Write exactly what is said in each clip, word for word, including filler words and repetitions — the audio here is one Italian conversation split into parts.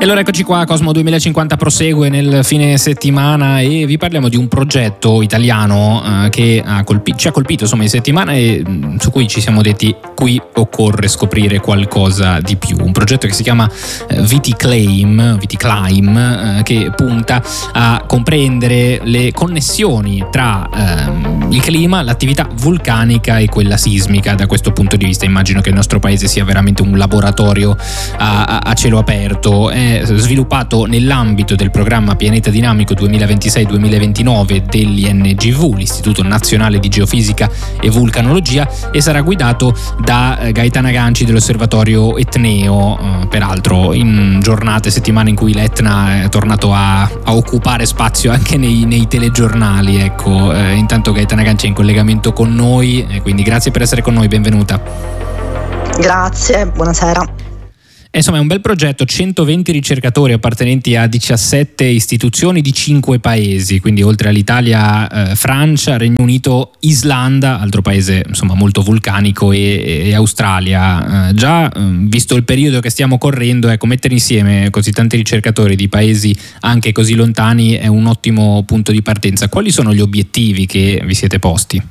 E allora eccoci qua, Cosmo duemilacinquanta prosegue nel fine settimana e vi parliamo di un progetto italiano eh, che ha colpi- ci ha colpito insomma in settimana e mh, su cui ci siamo detti qui occorre scoprire qualcosa di più. Un progetto che si chiama eh, Viticlaim, Viticlaim eh, che punta a comprendere le connessioni tra eh, il clima, l'attività vulcanica e quella sismica. Da questo punto di vista immagino che il nostro paese sia veramente un laboratorio a, a, a cielo aperto. È sviluppato nell'ambito del programma Pianeta Dinamico duemilaventisei duemilaventinove dell'I N G V, l'Istituto Nazionale di Geofisica e Vulcanologia, e sarà guidato da Gaetana Ganci dell'Osservatorio Etneo, eh, peraltro in giornate e settimane in cui l'Etna è tornato a, a occupare spazio anche nei, nei telegiornali. Ecco, eh, intanto Gaetana Ganci è in collegamento con noi, eh, quindi grazie per essere con noi, benvenuta. Grazie, buonasera. Insomma è un bel progetto, centoventi ricercatori appartenenti a diciassette istituzioni di cinque paesi, quindi oltre all'Italia, eh, Francia, Regno Unito, Islanda, altro paese insomma molto vulcanico, e, e Australia. Eh, già eh, visto il periodo che stiamo correndo, ecco, mettere insieme così tanti ricercatori di paesi anche così lontani è un ottimo punto di partenza. Quali sono gli obiettivi che vi siete posti?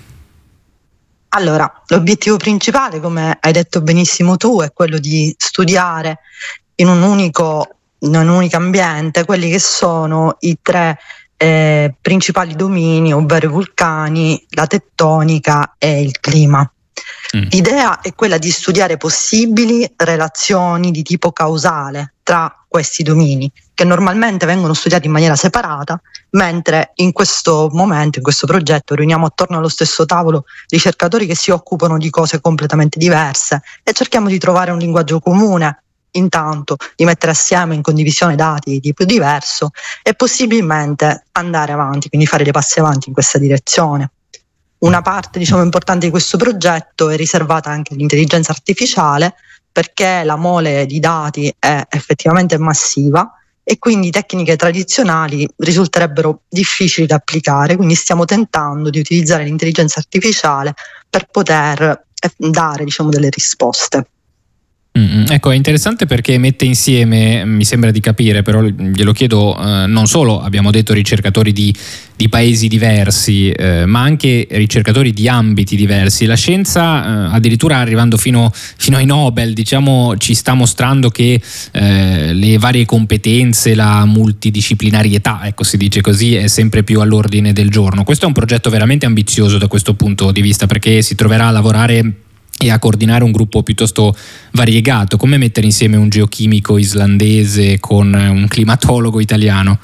Allora, l'obiettivo principale, come hai detto benissimo tu, è quello di studiare in un unico, in un unico ambiente quelli che sono i tre eh, principali domini, ovvero i vulcani, la tettonica e il clima. Mm. L'idea è quella di studiare possibili relazioni di tipo causale tra questi domini, che normalmente vengono studiati in maniera separata, mentre in questo momento, in questo progetto, riuniamo attorno allo stesso tavolo ricercatori che si occupano di cose completamente diverse e cerchiamo di trovare un linguaggio comune, intanto di mettere assieme in condivisione dati di tipo diverso e possibilmente andare avanti, quindi fare dei passi avanti in questa direzione. Una parte, diciamo, importante di questo progetto è riservata anche all'intelligenza artificiale, perché la mole di dati è effettivamente massiva e quindi tecniche tradizionali risulterebbero difficili da applicare, quindi stiamo tentando di utilizzare l'intelligenza artificiale per poter dare, diciamo, delle risposte. Mm, ecco, è interessante perché mette insieme, mi sembra di capire, però glielo chiedo, eh, non solo abbiamo detto ricercatori di, di paesi diversi, eh, ma anche ricercatori di ambiti diversi. La scienza, eh, addirittura arrivando fino, fino ai Nobel, diciamo, ci sta mostrando che eh, le varie competenze, la multidisciplinarietà, ecco, si dice così, è sempre più all'ordine del giorno. Questo è un progetto veramente ambizioso da questo punto di vista, perché si troverà a lavorare e a coordinare un gruppo piuttosto variegato. Come mettere insieme un geochimico islandese con un climatologo italiano?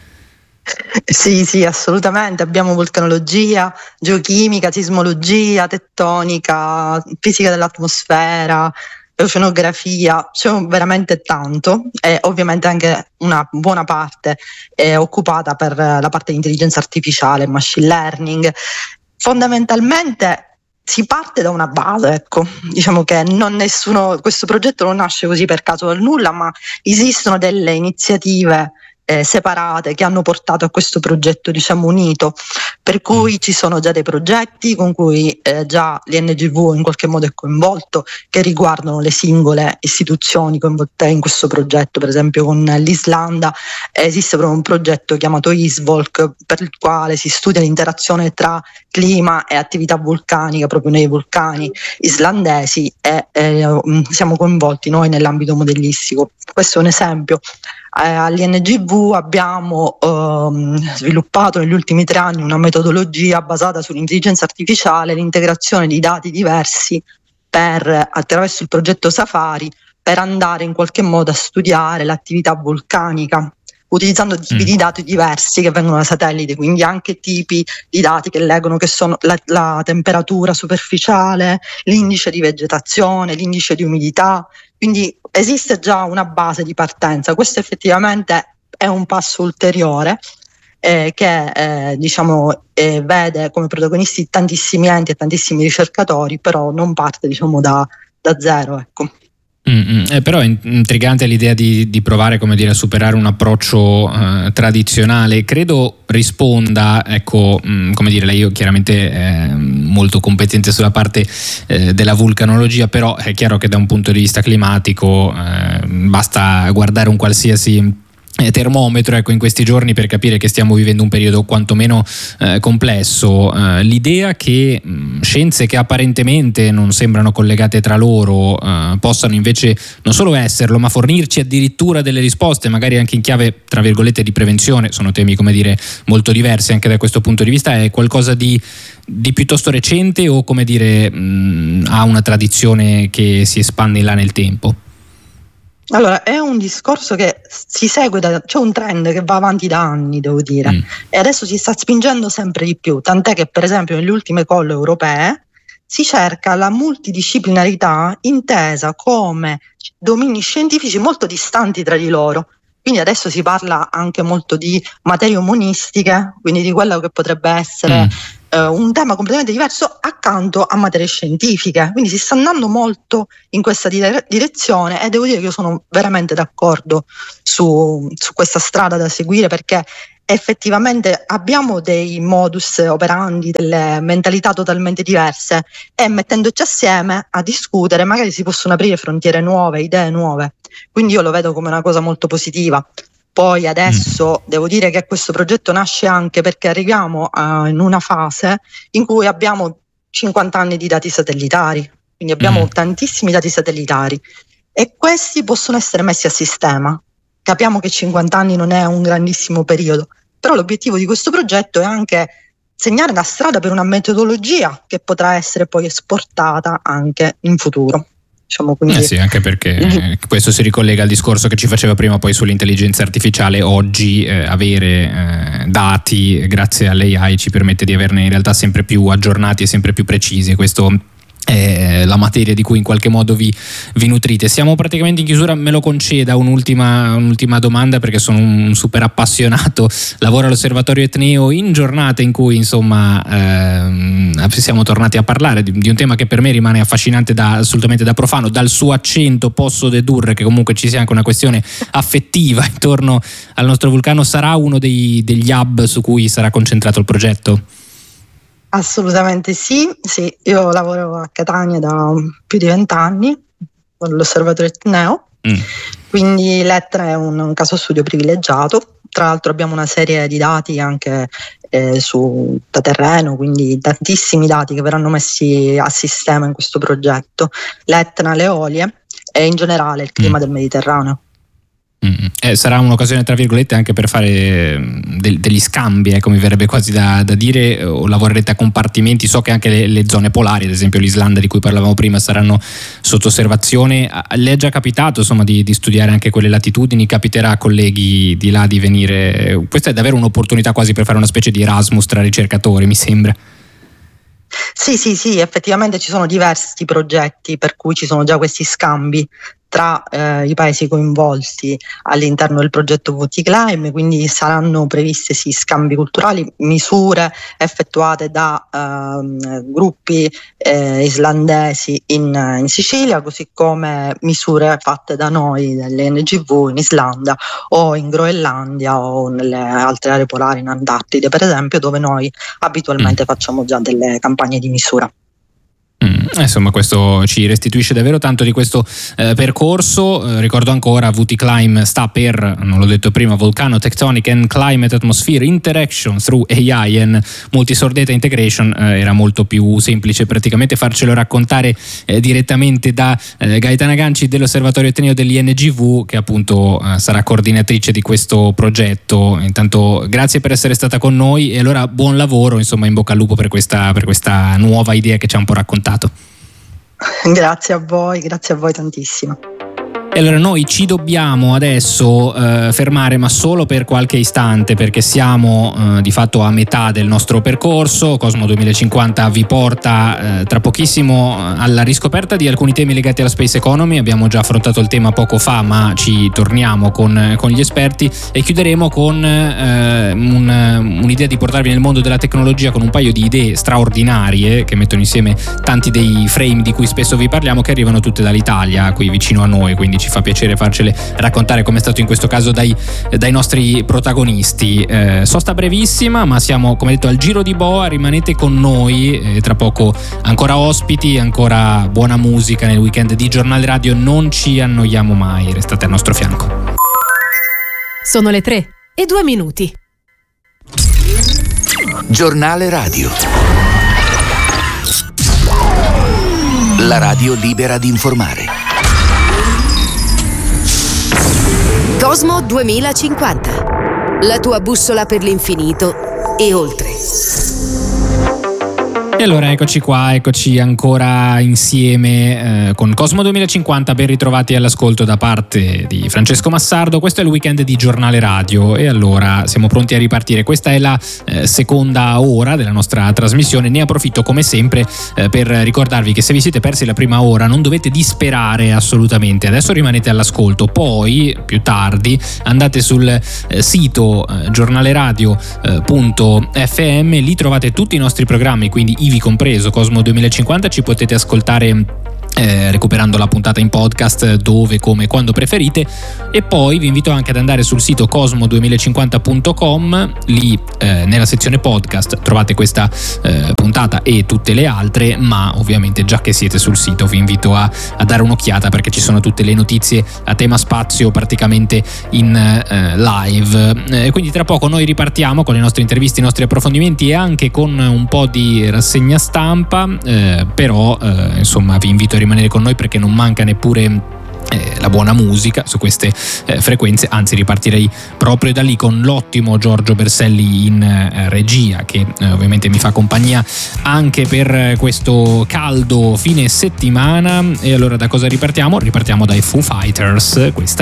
Sì, sì, assolutamente. Abbiamo vulcanologia, geochimica, sismologia, tettonica, fisica dell'atmosfera, oceanografia, c'è veramente tanto, e ovviamente anche una buona parte è occupata per la parte di intelligenza artificiale, machine learning. Fondamentalmente si parte da una base, ecco, diciamo che non nessuno, questo progetto non nasce così per caso dal nulla, ma esistono delle iniziative eh, separate che hanno portato a questo progetto, diciamo, unito, per cui ci sono già dei progetti con cui eh, già l'I N G V in qualche modo è coinvolto, che riguardano le singole istituzioni coinvolte in questo progetto. Per esempio con l'Islanda eh, esiste proprio un progetto chiamato ISVOLC, per il quale si studia l'interazione tra clima e attività vulcanica proprio nei vulcani islandesi, e eh, siamo coinvolti noi nell'ambito modellistico. Questo è un esempio. Eh, all'I N G V abbiamo ehm, sviluppato negli ultimi tre anni una metodologia basata sull'intelligenza artificiale, l'integrazione di dati diversi per, attraverso il progetto Safari, per andare in qualche modo a studiare l'attività vulcanica, utilizzando tipi mm. di dati diversi che vengono da satellite, quindi anche tipi di dati che leggono che sono la, la temperatura superficiale, l'indice di vegetazione, l'indice di umidità. Quindi esiste già una base di partenza. Questo effettivamente è un passo ulteriore eh, che eh, diciamo eh, vede come protagonisti tantissimi enti e tantissimi ricercatori, però non parte, diciamo, da, da zero, ecco. Mm-hmm. Eh, però è intrigante l'idea di, di provare, come dire, a superare un approccio eh, tradizionale. Credo risponda, ecco, mh, come dire, lei chiaramente è molto competente sulla parte eh, della vulcanologia, però è chiaro che da un punto di vista climatico eh, basta guardare un qualsiasi termometro, ecco, in questi giorni per capire che stiamo vivendo un periodo quantomeno eh, complesso. Eh, l'idea che mh, scienze che apparentemente non sembrano collegate tra loro eh, possano invece non solo esserlo, ma fornirci addirittura delle risposte, magari anche in chiave tra virgolette di prevenzione, sono temi, come dire, molto diversi anche da questo punto di vista, è qualcosa di, di piuttosto recente o, come dire, mh, ha una tradizione che si espande in là nel tempo? Allora, è un discorso che si segue, da, c'è un trend che va avanti da anni, devo dire, mm. e adesso si sta spingendo sempre di più, tant'è che per esempio nelle ultime call europee si cerca la multidisciplinarità intesa come domini scientifici molto distanti tra di loro. Quindi adesso si parla anche molto di materie umanistiche, quindi di quello che potrebbe essere mm. eh, un tema completamente diverso accanto a materie scientifiche. Quindi si sta andando molto in questa dire- direzione e devo dire che io sono veramente d'accordo su, su questa strada da seguire, perché effettivamente abbiamo dei modus operandi, delle mentalità totalmente diverse e mettendoci assieme a discutere magari si possono aprire frontiere nuove, idee nuove. Quindi io lo vedo come una cosa molto positiva. Poi adesso mm. devo dire che questo progetto nasce anche perché arriviamo a, in una fase in cui abbiamo cinquanta anni di dati satellitari, quindi abbiamo mm. tantissimi dati satellitari e questi possono essere messi a sistema. Capiamo che cinquanta anni non è un grandissimo periodo, però l'obiettivo di questo progetto è anche segnare la strada per una metodologia che potrà essere poi esportata anche in futuro. Diciamo, quindi... Eh sì, anche perché eh, questo si ricollega al discorso che ci faceva prima poi sull'intelligenza artificiale. Oggi eh, avere eh, dati grazie all'A I ci permette di averne in realtà sempre più aggiornati e sempre più precisi. Questo è la materia di cui in qualche modo vi, vi nutrite. Siamo praticamente in chiusura, me lo conceda un'ultima, un'ultima domanda perché sono un super appassionato, lavoro all'Osservatorio Etneo in giornate in cui insomma ehm, siamo tornati a parlare di, di un tema che per me rimane affascinante da, assolutamente da profano. Dal suo accento posso dedurre che comunque ci sia anche una questione affettiva intorno al nostro vulcano. Sarà uno dei, degli hub su cui sarà concentrato il progetto? Assolutamente sì, sì, io lavoro a Catania da più di vent'anni con l'Osservatorio Etneo, mm. quindi l'Etna è un, un caso studio privilegiato. Tra l'altro abbiamo una serie di dati anche eh, su, da terreno, quindi tantissimi dati che verranno messi a sistema in questo progetto. L'Etna, le Eolie e in generale il clima mm. del Mediterraneo. Mm. Eh, sarà un'occasione tra virgolette anche per fare de- degli scambi, ecco, mi verrebbe quasi da, da dire, o lavorerete a compartimenti. So che anche le, le zone polari, ad esempio l'Islanda di cui parlavamo prima, saranno sotto osservazione. Le è già capitato insomma di, di studiare anche quelle latitudini? Capiterà a colleghi di là di venire? Questa è davvero un'opportunità quasi per fare una specie di Erasmus tra ricercatori, mi sembra. Sì, sì, sì, effettivamente ci sono diversi progetti per cui ci sono già questi scambi tra eh, i paesi coinvolti all'interno del progetto V T Climb, quindi saranno previste sì, scambi culturali, misure effettuate da eh, gruppi eh, islandesi in, in Sicilia, così come misure fatte da noi delle N G V in Islanda o in Groenlandia o nelle altre aree polari, in Antartide per esempio, dove noi abitualmente mm. facciamo già delle campagne di misura. Mm, insomma, questo ci restituisce davvero tanto di questo eh, percorso. Eh, ricordo ancora, V T Climb sta per, non l'ho detto prima, Volcano Tectonic and Climate Atmosphere Interaction through A I and Multi-Source Data Integration. Eh, era molto più semplice praticamente farcelo raccontare eh, direttamente da eh, Gaetana Ganci dell'Osservatorio Etneo dell'I N G V, che appunto eh, sarà coordinatrice di questo progetto. Intanto grazie per essere stata con noi e allora buon lavoro, insomma, in bocca al lupo per questa, per questa nuova idea che ci ha un po' raccontato. Grazie a voi, grazie a voi tantissimo. E allora noi ci dobbiamo adesso eh, fermare, ma solo per qualche istante, perché siamo eh, di fatto a metà del nostro percorso. Cosmo duemilacinquanta vi porta eh, tra pochissimo alla riscoperta di alcuni temi legati alla space economy. Abbiamo già affrontato il tema poco fa, ma ci torniamo con, con gli esperti e chiuderemo con eh, un, un'idea di portarvi nel mondo della tecnologia con un paio di idee straordinarie che mettono insieme tanti dei frame di cui spesso vi parliamo, che arrivano tutte dall'Italia, qui vicino a noi. quindi ci fa piacere farcele raccontare, come è stato in questo caso dai, dai nostri protagonisti. Eh, sosta brevissima, ma siamo, come detto, al giro di boa, rimanete con noi, eh, tra poco ancora ospiti, ancora buona musica nel weekend di Giornale Radio, non ci annoiamo mai, restate al nostro fianco. Sono le tre e due minuti. Giornale Radio. La radio libera di informare. Cosmo duemilacinquanta. La tua bussola per l'infinito e oltre. E allora eccoci qua, eccoci ancora insieme eh, con Cosmo duemilacinquanta, ben ritrovati all'ascolto da parte di Francesco Massardo. Questo è il weekend di Giornale Radio e allora siamo pronti a ripartire. Questa è la eh, seconda ora della nostra trasmissione. Ne approfitto come sempre eh, per ricordarvi che se vi siete persi la prima ora non dovete disperare assolutamente. Adesso rimanete all'ascolto, poi più tardi andate sul eh, sito eh, giornaleradio punto effe emme, lì trovate tutti i nostri programmi, quindi ivi compreso Cosmo duemilacinquanta. Ci potete ascoltare Eh, recuperando la puntata in podcast dove, come, quando preferite, e poi vi invito anche ad andare sul sito cosmo duemilacinquanta punto com. Lì eh, nella sezione podcast trovate questa eh, puntata e tutte le altre, ma ovviamente già che siete sul sito vi invito a, a dare un'occhiata, perché ci sono tutte le notizie a tema spazio praticamente in eh, live. Eh, quindi tra poco noi ripartiamo con le nostre interviste, i nostri approfondimenti e anche con un po' di rassegna stampa, eh, però eh, insomma vi invito a rimanere con noi perché non manca neppure eh, la buona musica su queste eh, frequenze. Anzi, ripartirei proprio da lì con l'ottimo Giorgio Berselli in eh, regia, che eh, ovviamente mi fa compagnia anche per questo caldo fine settimana. E allora da cosa ripartiamo? Ripartiamo dai Foo Fighters. Questa